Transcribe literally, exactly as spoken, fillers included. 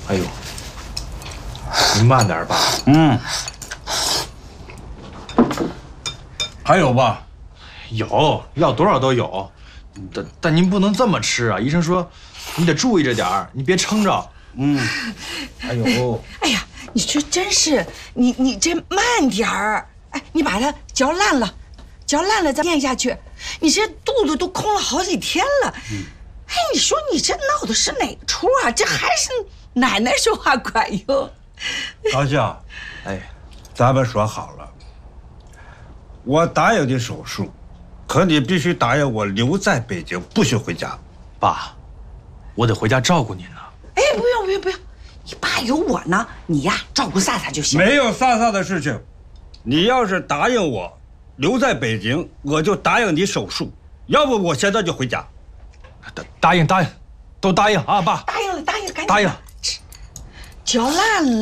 哎呦，你慢点吧。 嗯。还有吧？ 有，要多少都有，但但您不能这么吃啊！医生说，你得注意着点儿，你别撑着。 嗯。哎呦。 哎呀，你说真是，你你这慢点儿。哎，你把它嚼烂了，嚼烂了再咽下去。你这肚子都空了好几天了。嗯。哎，你说你这闹的是哪出啊？这还是奶奶说话管用。 高笑， 哎， 咱们说好了，我答应你手术，可你必须答应我留在北京，不许回家。 爸，我得回家照顾您呢。 哎，不用不用不用，你爸有我呢，你呀照顾飒飒就行。 没有飒飒的事情，你要是答应我留在北京，我就答应你手术，要不我现在就回家。 答答应答应，都答应啊，爸。 答应了答应了，赶紧答应。 嚼烂了。